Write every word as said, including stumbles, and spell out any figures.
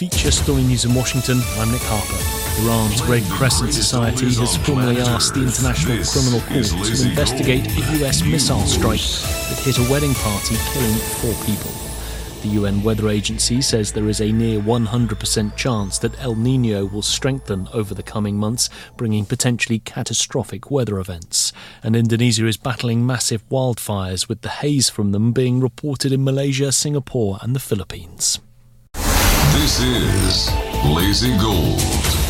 feature Story News in Washington. I'm Nick Harper. Iran's Red Crescent Society has formally asked the International Criminal Court to investigate a U S missile strike that hit a wedding party, killing four people. The U N Weather Agency says there is a near one hundred percent chance that El Niño will strengthen over the coming months, bringing potentially catastrophic weather events. And Indonesia is battling massive wildfires, with the haze from them being reported in Malaysia, Singapore and the Philippines. This is Lazy Gold.